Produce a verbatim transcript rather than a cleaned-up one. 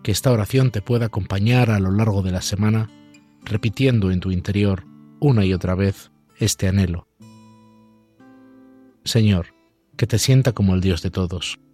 que esta oración te pueda acompañar a lo largo de la semana, repitiendo en tu interior una y otra vez este anhelo. Señor, que te sienta como el Dios de todos.